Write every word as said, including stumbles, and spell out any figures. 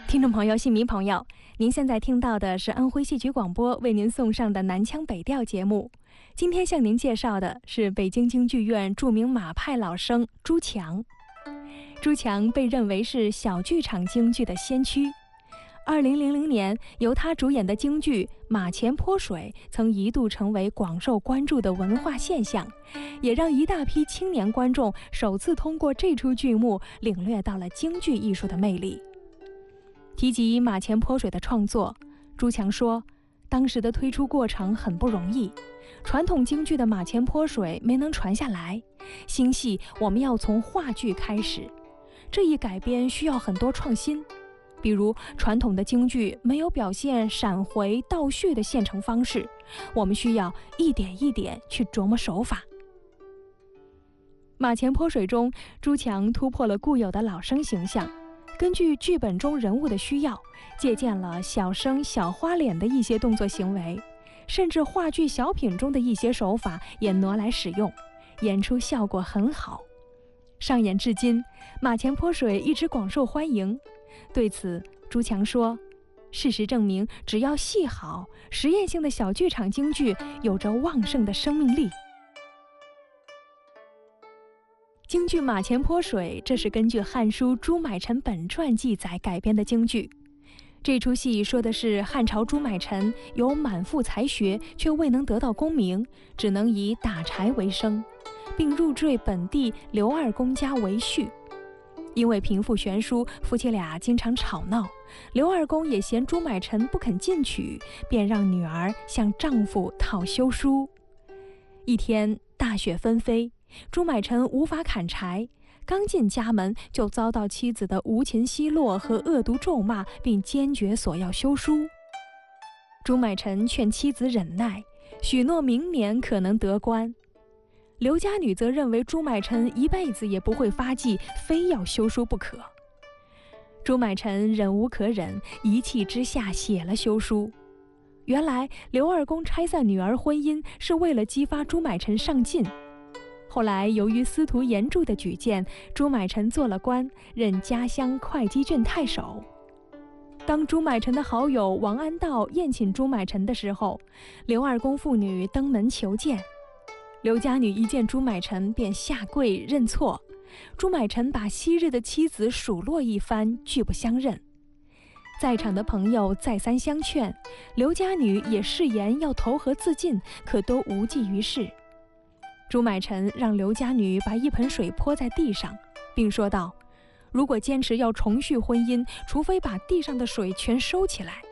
听众朋友、戏迷朋友，您现在听到的是安徽戏曲广播为您送上的南腔北调节目。今天向您介绍的是北京京剧院著名马派老生朱强。朱强被认为是小剧场京剧的先驱。二零零零年，由他主演的京剧《马前泼水》曾一度成为广受关注的文化现象，也让一大批青年观众首次通过这出剧目领略到了京剧艺术的魅力。提及《马前泼水》的创作，朱强说，当时的推出过程很不容易，传统京剧的《马前泼水》没能传下来，新戏我们要从话剧开始，这一改编需要很多创新，比如传统的京剧没有表现闪回倒叙的现成方式，我们需要一点一点去琢磨手法。马前泼水中，朱强突破了固有的老生形象，根据剧本中人物的需要，借鉴了小生小花脸的一些动作行为，甚至话剧小品中的一些手法也挪来使用，演出效果很好。上演至今，马前泼水一直广受欢迎。对此，朱强说，事实证明，只要戏好，实验性的小剧场京剧有着旺盛的生命力。京剧《马前泼水》，这是根据《汉书·朱买臣本传》记载改编的京剧。这出戏说的是汉朝朱买臣有满腹才学，却未能得到功名，只能以打柴为生，并入赘本地刘二公家为婿。因为贫富悬殊，夫妻俩经常吵闹，刘二公也嫌朱买臣不肯进娶，便让女儿向丈夫讨休书。一天大雪纷飞，朱买臣无法砍柴，刚进家门就遭到妻子的无情奚落和恶毒咒骂，并坚决索要休书。朱买臣劝妻子忍耐，许诺明年可能得官。刘家女则认为朱买臣一辈子也不会发迹，非要休书不可。朱买臣忍无可忍，一气之下写了休书。原来刘二公拆散女儿婚姻是为了激发朱买臣上进。后来由于司徒严柱的举荐，朱买臣做了官，任家乡会稽郡太守。当朱买臣的好友王安道宴请朱买臣的时候，刘二公父女登门求见。刘家女一见朱买臣便下跪认错，朱买臣把昔日的妻子数落一番，拒不相认。在场的朋友再三相劝，刘家女也誓言要投河自尽，可都无济于事。朱买臣让刘家女把一盆水泼在地上，并说道，如果坚持要重续婚姻，除非把地上的水全收起来。